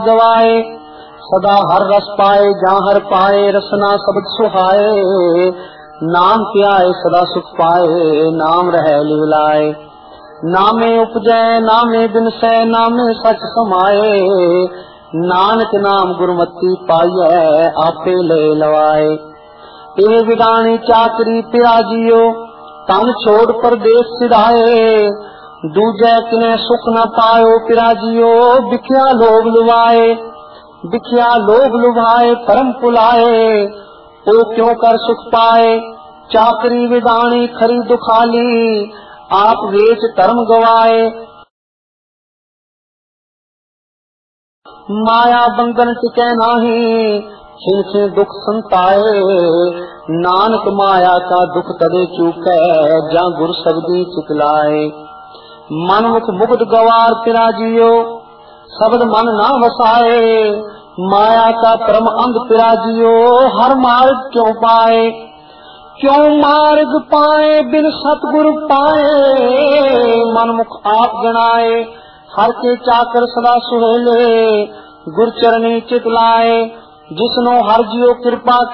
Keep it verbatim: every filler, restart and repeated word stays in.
गवाए सदा हर रस पाए जहाँ हर पाए रसना शब्द सुहाए नाम प्याए सदा सुख पाए नाम रहे लीलाए नामे उपजै नामे बिनसै नामे सच समाए नानक नाम गुरमति पाइयै आपे ले लवाए ए विदानी चाकरी पिराजियो तन छोड़ परदेस सिधाए दूजे किने सुख न पायो पिराजियो बिखिया लोभ लुभाए बिखिया लोभ लुभाए परम पुलाए ओ क्यों कर सुख पाए चाकरी विदानी खरी दुखाली आप वेच धर्म गवाए माया बंधन टिकै नाही छिन छिन दुख संताए नानक माया का दुख तदे चूकै जा गुर शब्दी चितलाए मन मुख मुकुट गवार पिराजियो शब्द मन ना वसाए माया का परम अंग पिराजियो हर मार्ग क्यों पाए क्यों मार्ग पाए बिन सतगुरु पाए मन मुख आप गणाए हर के चाकर सदा सुहेले गुर चरणी चित लाए जिसनो हर जियो कृपा